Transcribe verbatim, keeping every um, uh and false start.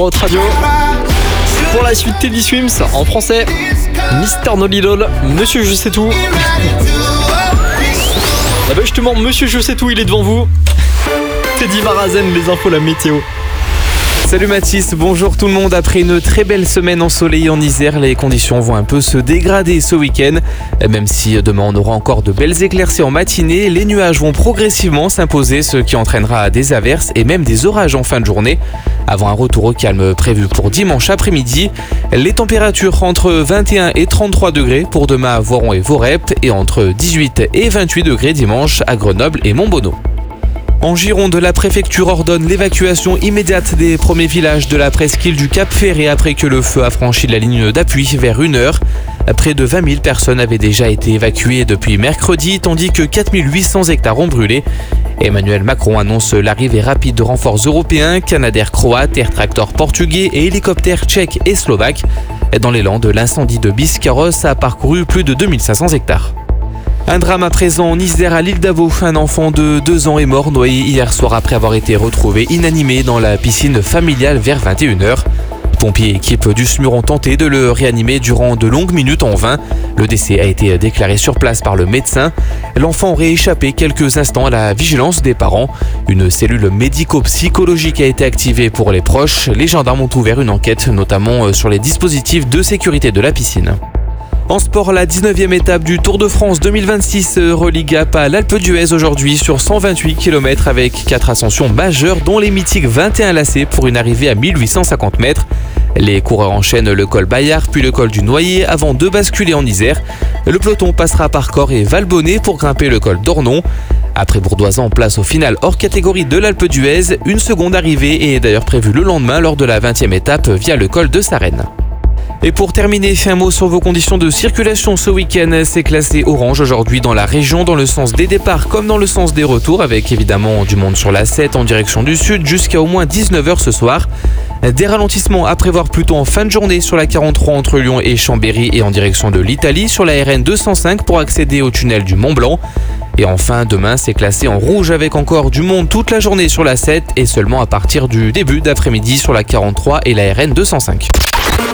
Votre radio. Pour la suite, Teddy Swims en français, Mister No Lidl, Monsieur Je sais tout. Ah bah justement, Monsieur Je sais tout, il est devant vous. Teddy Marazen, les infos, la météo. Salut Mathis, bonjour tout le monde. Après une très belle semaine ensoleillée en Isère, les conditions vont un peu se dégrader ce week-end. Même si demain on aura encore de belles éclaircies en matinée, les nuages vont progressivement s'imposer, ce qui entraînera des averses et même des orages en fin de journée. Avant un retour au calme prévu pour dimanche après-midi, les températures entre vingt et un et trente-trois degrés pour demain à Voiron et Vorep et entre dix-huit et vingt-huit degrés dimanche à Grenoble et Montbonneau. En Gironde, la préfecture ordonne l'évacuation immédiate des premiers villages de la presqu'île du Cap Ferré après que le feu a franchi la ligne d'appui vers une heure. Près de vingt mille personnes avaient déjà été évacuées depuis mercredi, tandis que quatre mille huit cents hectares ont brûlé. Emmanuel Macron annonce l'arrivée rapide de renforts européens, Canadair croates, air tracteurs portugais et hélicoptères tchèques et slovaques. Dans les Landes, l'incendie de Biscarrosse a parcouru plus de deux mille cinq cents hectares. Un drame à présent en Isère à l'île d'Abo. Un enfant de deux ans est mort noyé hier soir après avoir été retrouvé inanimé dans la piscine familiale vers vingt et une heures. Pompiers et équipe du SMUR ont tenté de le réanimer durant de longues minutes en vain. Le décès a été déclaré sur place par le médecin. L'enfant aurait échappé quelques instants à la vigilance des parents. Une cellule médico-psychologique a été activée pour les proches. Les gendarmes ont ouvert une enquête, notamment sur les dispositifs de sécurité de la piscine. En sport, la dix-neuvième étape du Tour de France deux mille vingt-six relie Gap à l'Alpe d'Huez aujourd'hui sur cent vingt-huit kilomètres avec quatre ascensions majeures dont les mythiques vingt et un lacets pour une arrivée à mille huit cent cinquante mètres. Les coureurs enchaînent le col Bayard puis le col du Noyer avant de basculer en Isère. Le peloton passera par Corps et Valbonnet pour grimper le col d'Ornon. Après Bourdoisan, place au final hors catégorie de l'Alpe d'Huez. Une seconde arrivée est d'ailleurs prévue le lendemain lors de la vingtième étape via le col de Sarenne. Et pour terminer, un mot sur vos conditions de circulation ce week-end. C'est classé orange aujourd'hui dans la région, dans le sens des départs comme dans le sens des retours, avec évidemment du monde sur la sept en direction du sud jusqu'à au moins dix-neuf heures ce soir. Des ralentissements à prévoir plutôt en fin de journée sur la quarante-trois entre Lyon et Chambéry et en direction de l'Italie, sur la R N deux cent cinq pour accéder au tunnel du Mont-Blanc. Et enfin, demain, c'est classé en rouge avec encore du monde toute la journée sur la sept et seulement à partir du début d'après-midi sur la quarante-trois et la R N deux cent cinq.